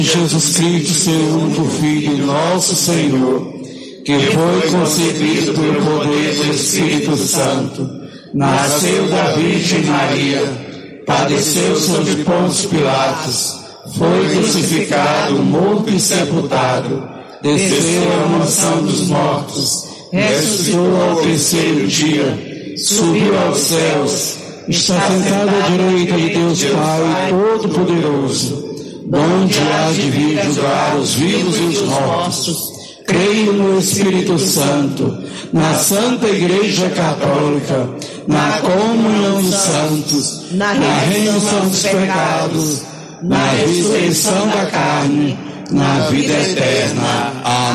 Jesus Cristo, seu único Filho, nosso Senhor, que foi concebido pelo poder do Espírito Santo, nasceu da Virgem Maria, padeceu sob Pôncio Pilatos, foi crucificado, morto e sepultado, desceu à mansão dos mortos, ressuscitou ao terceiro dia, subiu aos céus, está sentado à direita de Deus Pai Todo-Poderoso, donde há de vir julgar os vivos e os mortos. Creio no Espírito Santo, na Santa Igreja Católica, na comunhão dos santos, na remissão dos pecados, na ressurreição da carne, na vida eterna.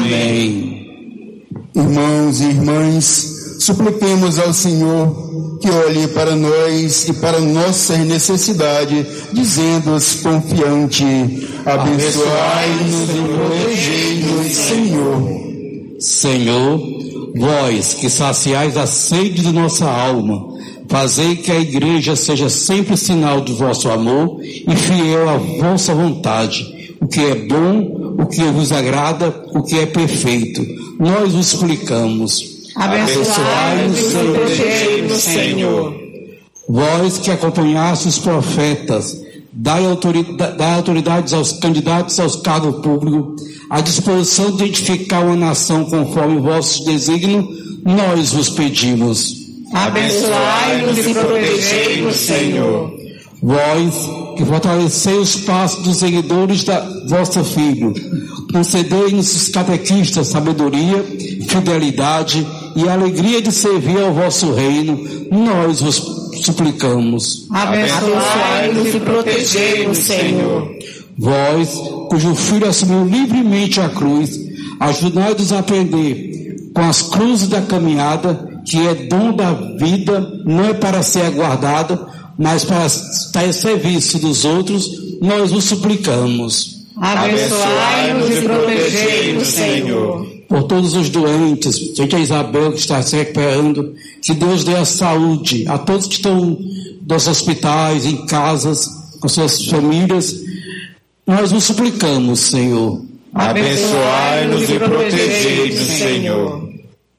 Amém. Irmãos e irmãs, supliquemos ao Senhor que olhe para nós e para nossas necessidades, dizendo-os confiante: abençoai-nos e protegei-nos, Senhor. Senhor, vós que saciais a sede de nossa alma, fazei que a Igreja seja sempre sinal do vosso amor e fiel à vossa vontade, o que é bom, o que vos agrada, o que é perfeito. Nós vos suplicamos. Abençoai-nos e protegei-nos, Senhor. Vós que acompanhaste os profetas, dai autoridades aos candidatos aos cargos públicos, à disposição de edificar uma nação conforme o vosso desígnio, nós vos pedimos. Abençoai-nos e protegei-nos, Senhor. Vós que fortalecei os passos dos seguidores da vosso Filho, concedei-nos os catequistas sabedoria, fidelidade e alegria de servir ao vosso reino, nós vos suplicamos. Abençoai-nos e protegei-nos, Senhor. Vós, cujo Filho assumiu livremente a cruz, ajudai-nos a aprender com as cruzes da caminhada, que é dom da vida, não é para ser aguardada, mas para estar em serviço dos outros, nós vos suplicamos. Abençoai-nos e protegei-nos, Senhor. Por todos os doentes, gente a Isabel que está se recuperando, que Deus dê a saúde a todos que estão nos hospitais, em casas, com suas famílias, nós vos suplicamos, Senhor. Abençoai-nos e protegei-nos, Senhor.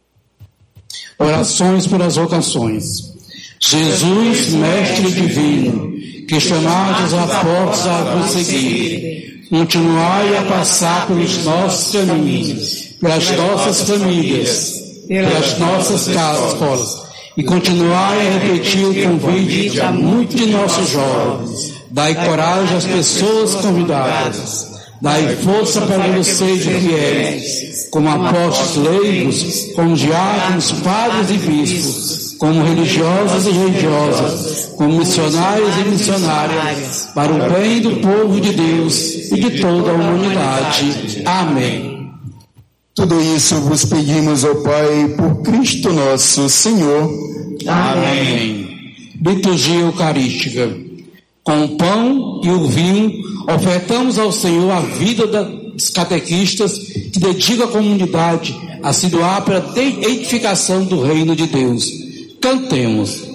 Orações pelas vocações. Jesus, Mestre Divino, que chamados a portas a vos seguir, continuai a passar pelos nossos caminhos, pelas nossas famílias, pelas nossas casas, e continuai a repetir o convite a muitos de nossos jovens. Dai coragem às pessoas convidadas, dai força para que sejam fiéis, como apóstolos leigos, como diáconos, padres e bispos, como religiosos e religiosas, como missionários e missionárias, para o bem do povo de Deus e de toda a humanidade. Amém. Tudo isso vos pedimos, ó Pai, por Cristo nosso Senhor. Amém. Liturgia Eucarística. Com o pão e o vinho, ofertamos ao Senhor a vida dos catequistas que dedicam a comunidade a se doar para a edificação do reino de Deus. Cantemos.